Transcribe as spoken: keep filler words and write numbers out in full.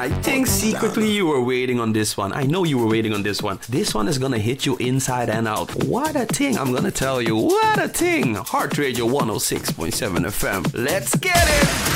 I think secretly you were waiting on this one. I know you were waiting on this one. This one is gonna hit you inside and out. What a thing, I'm gonna tell you. What a thing. Heart Radio one oh six point seven F M. Let's get it!